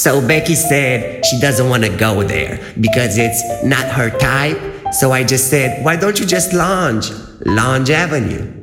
So Becky said she doesn't want to go there because it's not her type. So I just said, why don't you just lounge Avenue?